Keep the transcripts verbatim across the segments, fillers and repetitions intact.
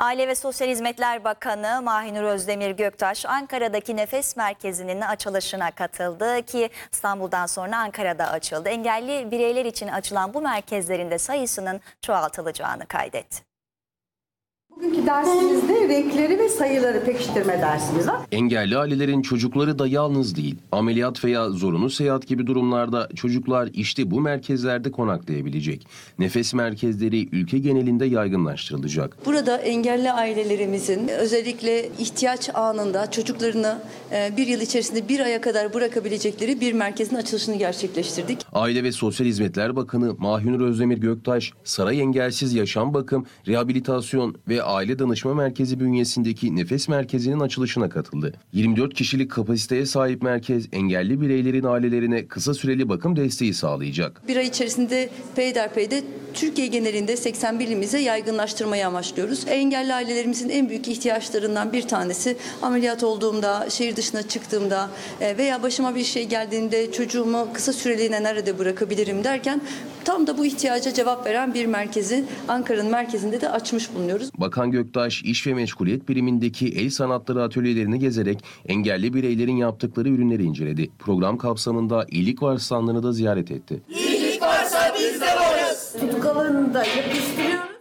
Aile ve Sosyal Hizmetler Bakanı Mahinur Özdemir Göktaş Ankara'daki Nefes Merkezi'nin açılışına katıldı ki İstanbul'dan sonra Ankara'da açıldı. Engelli bireyler için açılan bu merkezlerin de sayısının çoğaltılacağını kaydetti. Bugünkü dersimizde renkleri ve sayıları pekiştirme dersimiz var. Engelli ailelerin çocukları da yalnız değil. Ameliyat veya zorunlu seyahat gibi durumlarda çocuklar işte bu merkezlerde konaklayabilecek. Nefes merkezleri ülke genelinde yaygınlaştırılacak. Burada engelli ailelerimizin özellikle ihtiyaç anında çocuklarını bir yıl içerisinde bir aya kadar bırakabilecekleri bir merkezin açılışını gerçekleştirdik. Aile ve Sosyal Hizmetler Bakanı Mahinur Özdemir Göktaş, Saray Engelsiz Yaşam Bakım, Rehabilitasyon ve Aile Danışma Merkezi bünyesindeki Nefes Merkezi'nin açılışına katıldı. yirmi dört kişilik kapasiteye sahip merkez, engelli bireylerin ailelerine kısa süreli bakım desteği sağlayacak. Bir ay içerisinde peyderpeyde Türkiye genelinde seksen bir ilimize yaygınlaştırmayı amaçlıyoruz. Engelli ailelerimizin en büyük ihtiyaçlarından bir tanesi ameliyat olduğumda, şehir dışına çıktığımda veya başıma bir şey geldiğinde çocuğumu kısa süreliğine nerede bırakabilirim derken tam da bu ihtiyaca cevap veren bir merkezi Ankara'nın merkezinde de açmış bulunuyoruz. Bakan Göktaş, İş ve Meşguliyet Birimindeki el sanatları atölyelerini gezerek engelli bireylerin yaptıkları ürünleri inceledi. Program kapsamında iyilik varslanlarını da ziyaret etti. İyilik varsa biz de varız. Tutkalarını da yapıştırıyoruz.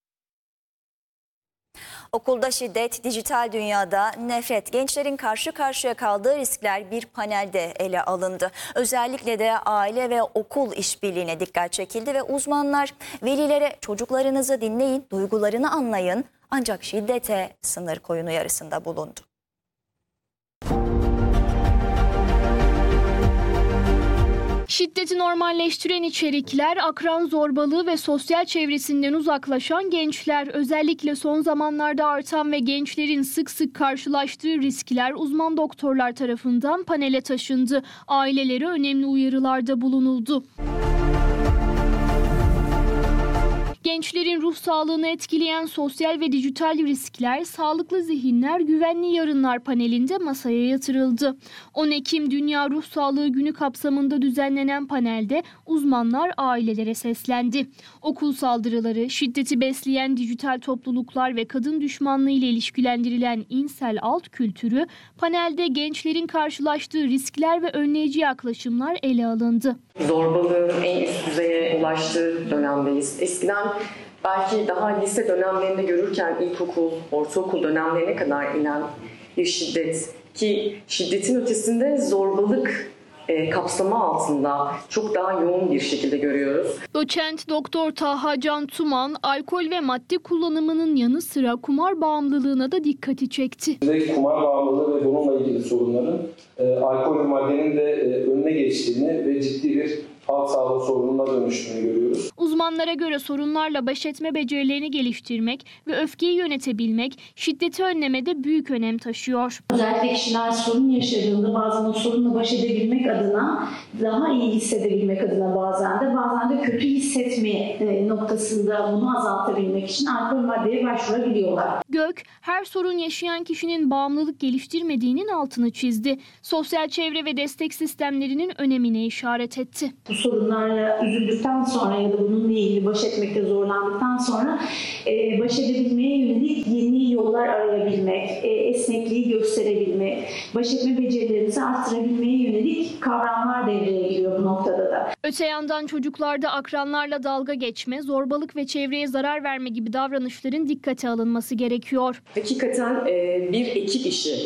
Okulda şiddet, dijital dünyada nefret, gençlerin karşı karşıya kaldığı riskler bir panelde ele alındı. Özellikle de aile ve okul işbirliğine dikkat çekildi ve uzmanlar velilere çocuklarınızı dinleyin, duygularını anlayın ancak şiddete sınır koyun uyarısında bulundu. Şiddeti normalleştiren içerikler, akran zorbalığı ve sosyal çevresinden uzaklaşan gençler, özellikle son zamanlarda artan ve gençlerin sık sık karşılaştığı riskler uzman doktorlar tarafından panele taşındı. Ailelere önemli uyarılarda bulunuldu. Gençlerin ruh sağlığını etkileyen sosyal ve dijital riskler, sağlıklı zihinler, güvenli yarınlar panelinde masaya yatırıldı. on Ekim Dünya Ruh Sağlığı Günü kapsamında düzenlenen panelde uzmanlar ailelere seslendi. Okul saldırıları, şiddeti besleyen dijital topluluklar ve kadın düşmanlığı ile ilişkilendirilen insel alt kültürü, panelde gençlerin karşılaştığı riskler ve önleyici yaklaşımlar ele alındı. Zorbalığın en üst düzeye ulaştığı dönemdeyiz. Eskiden belki daha lise dönemlerinde görürken ilkokul, ortaokul dönemlerine kadar inen bir şiddet ki şiddetin ötesinde zorbalık e, kapsamı altında çok daha yoğun bir şekilde görüyoruz. Doçent Doktor Taha Can Tuman, alkol ve madde kullanımının yanı sıra kumar bağımlılığına da dikkati çekti. Kumar bağımlılığı ve bununla ilgili sorunların e, alkol ve maddenin de e, önüne geçtiğini ve ciddi bir halk sağlığı sorununa dönüştüğünü görüyoruz. Uzmanlara göre sorunlarla baş etme becerilerini geliştirmek ve öfkeyi yönetebilmek şiddeti önlemede büyük önem taşıyor. Özellikle kişiler sorun yaşadığında bazen o sorunla baş edebilmek adına, daha iyi hissedebilmek adına bazen de bazen de kötü hissetme noktasında bunu azaltabilmek için alkol maddeye başvurabiliyorlar. Gök, her sorun yaşayan kişinin bağımlılık geliştirmediğinin altını çizdi. Sosyal çevre ve destek sistemlerinin önemine işaret etti. Bu sorunlarla üzüldükten sonra ya da bununla ilgili baş etmekte zorlandıktan sonra e, baş edebilmeye yönelik yeni yollar arayabilmek, e, esnekliği gösterebilmek, baş etme becerilerimizi arttırabilmeye yönelik kavramlar devreye giriyor bu noktada da. Öte yandan çocuklarda akranlarla dalga geçme, zorbalık ve çevreye zarar verme gibi davranışların dikkate alınması gerekiyor. Hakikaten e, bir ekip işi,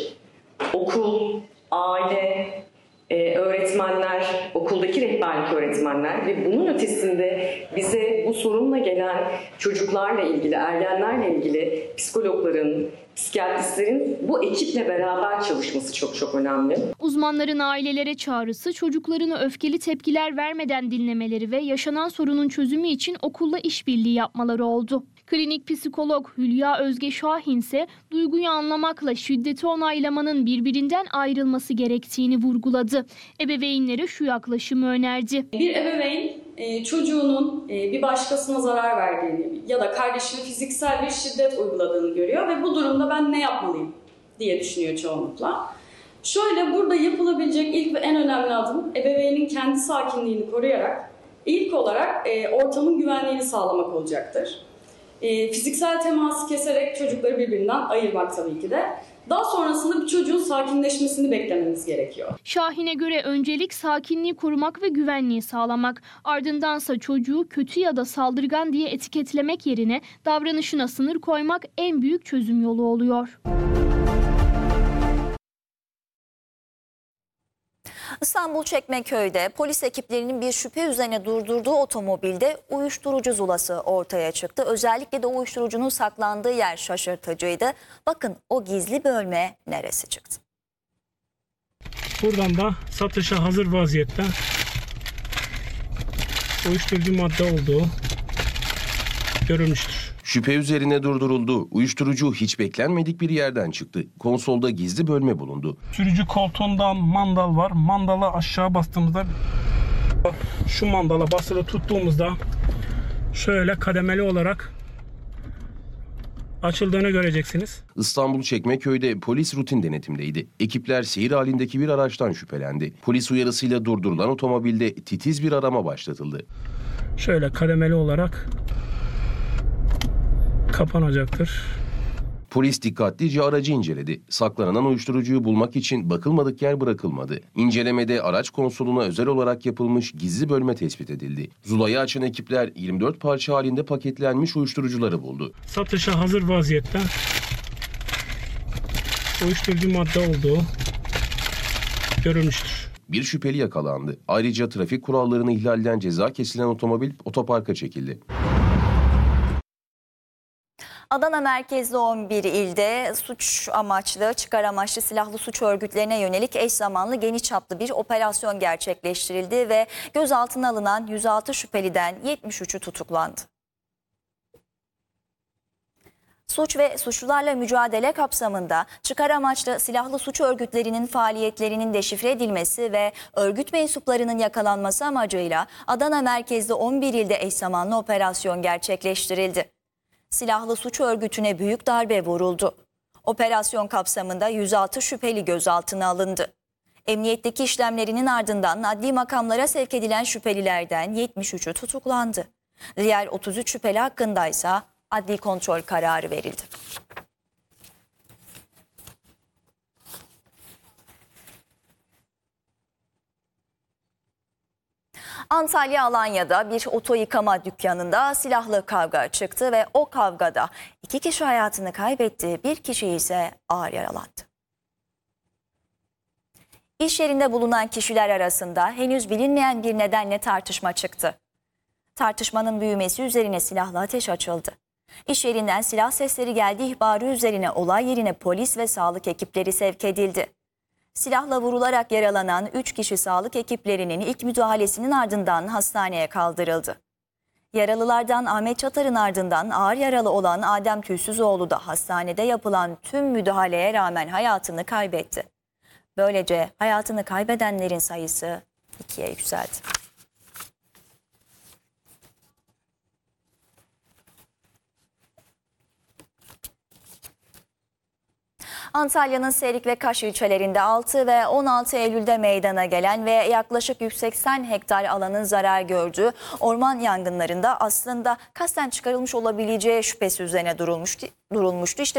okul, aile, Ee, öğretmenler, okuldaki rehberlik öğretmenler ve bunun ötesinde bize bu sorunla gelen çocuklarla ilgili, ergenlerle ilgili psikologların, psikiyatristlerin bu ekiple beraber çalışması çok çok önemli. Uzmanların ailelere çağrısı çocuklarını öfkeli tepkiler vermeden dinlemeleri ve yaşanan sorunun çözümü için okulla işbirliği yapmaları oldu. Klinik psikolog Hülya Özge Şahin ise duyguyu anlamakla şiddeti onaylamanın birbirinden ayrılması gerektiğini vurguladı. Ebeveynlere şu yaklaşımı önerdi. Bir ebeveyn çocuğunun bir başkasına zarar verdiğini ya da kardeşine fiziksel bir şiddet uyguladığını görüyor ve bu durumda ben ne yapmalıyım diye düşünüyor çoğunlukla. Şöyle, burada yapılabilecek ilk ve en önemli adım ebeveynin kendi sakinliğini koruyarak ilk olarak ortamın güvenliğini sağlamak olacaktır. e, fiziksel teması keserek çocukları birbirinden ayırmak tabii ki de. Daha sonrasında bir çocuğun sakinleşmesini beklememiz gerekiyor. Şahin'e göre öncelik sakinliği korumak ve güvenliği sağlamak. Ardındansa çocuğu kötü ya da saldırgan diye etiketlemek yerine davranışına sınır koymak en büyük çözüm yolu oluyor. İstanbul Çekmeköy'de polis ekiplerinin bir şüphe üzerine durdurduğu otomobilde uyuşturucu zulası ortaya çıktı. Özellikle de uyuşturucunun saklandığı yer şaşırtıcıydı. Bakın o gizli bölme neresi çıktı? Buradan da satışa hazır vaziyette uyuşturucu madde olduğu görülmüştür. Şüphe üzerine durduruldu. Uyuşturucu hiç beklenmedik bir yerden çıktı. Konsolda gizli bölme bulundu. Sürücü koltuğunda mandal var. Mandalı aşağı bastığımızda, şu mandala basılı tuttuğumuzda şöyle kademeli olarak açıldığını göreceksiniz. İstanbul Çekmeköy'de polis rutin denetimdeydi. Ekipler seyir halindeki bir araçtan şüphelendi. Polis uyarısıyla durdurulan otomobilde titiz bir arama başlatıldı. Şöyle kademeli olarak kapanacaktır. Polis dikkatlice aracı inceledi. Saklanan uyuşturucuyu bulmak için bakılmadık yer bırakılmadı. İncelemede araç konsoluna özel olarak yapılmış gizli bölme tespit edildi. Zulayı açan ekipler yirmi dört parça halinde paketlenmiş uyuşturucuları buldu. Satışa hazır vaziyette uyuşturucu madde olduğu görülmüştür. Bir şüpheli yakalandı. Ayrıca trafik kurallarını ihlalden ceza kesilen otomobil otoparka çekildi. Adana merkezli on bir ilde suç amaçlı, çıkar amaçlı silahlı suç örgütlerine yönelik eş zamanlı geniş çaplı bir operasyon gerçekleştirildi ve gözaltına alınan yüz altı şüpheliden yetmiş üçü tutuklandı. Suç ve suçlularla mücadele kapsamında çıkar amaçlı silahlı suç örgütlerinin faaliyetlerinin deşifre edilmesi ve örgüt mensuplarının yakalanması amacıyla Adana merkezli on bir ilde eş zamanlı operasyon gerçekleştirildi. Silahlı suç örgütüne büyük darbe vuruldu. Operasyon kapsamında yüz altı şüpheli gözaltına alındı. Emniyetteki işlemlerinin ardından adli makamlara sevk edilen şüphelilerden yetmiş üçü tutuklandı. Diğer otuz üç şüpheli hakkındaysa adli kontrol kararı verildi. Antalya Alanya'da bir oto yıkama dükkanında silahlı kavga çıktı ve o kavgada iki kişi hayatını kaybetti, bir kişi ise ağır yaralandı. İş yerinde bulunan kişiler arasında henüz bilinmeyen bir nedenle tartışma çıktı. Tartışmanın büyümesi üzerine silahlı ateş açıldı. İş yerinden silah sesleri geldiği ihbarı üzerine olay yerine polis ve sağlık ekipleri sevk edildi. Silahla vurularak yaralanan üç kişi sağlık ekiplerinin ilk müdahalesinin ardından hastaneye kaldırıldı. Yaralılardan Ahmet Çatar'ın ardından ağır yaralı olan Adem Tüysüzoğlu da hastanede yapılan tüm müdahaleye rağmen hayatını kaybetti. Böylece hayatını kaybedenlerin sayısı ikiye yükseldi. Antalya'nın Serik ve Kaş ilçelerinde altı ve on altı Eylül'de meydana gelen ve yaklaşık yüz seksen hektar alanın zarar gördüğü orman yangınlarında aslında kasten çıkarılmış olabileceği şüphesi üzerine durulmuştu. durulmuştu. İşte